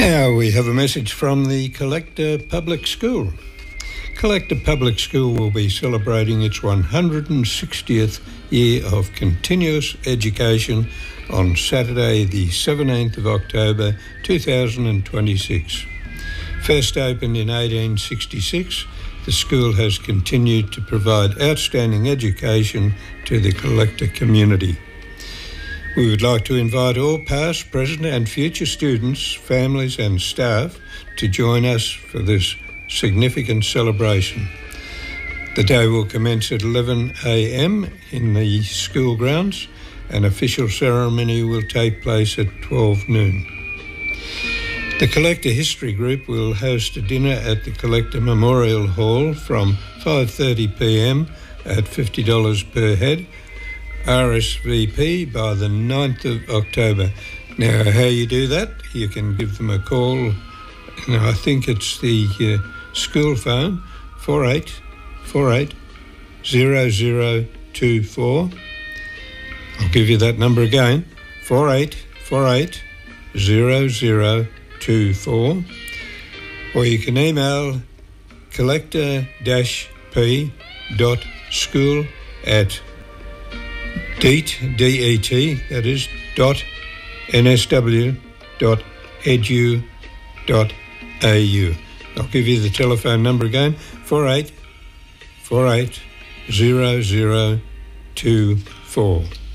Now we have a message from the Collector Public School. Collector Public School will be celebrating its 160th year of continuous education on Saturday the 17th of October 2026. First opened in 1866, the school has continued to provide outstanding education to the Collector community. We would like to invite all past, present and future students, families and staff to join us for this significant celebration. The day will commence at 11 a.m. in the school grounds. An official ceremony will take place at 12 noon. The Collector History Group will host a dinner at the Collector Memorial Hall from 5:30 p.m. at $50 per head. RSVP by the 9th of October. Now, how you do that, you can give them a call. I think it's the school phone, 4848 0024. I'll give you that number again, 4848 0024. Or you can email collector-p.school@DEET, that is, .nsw.edu.au. I'll give you the telephone number again, 4848 0024.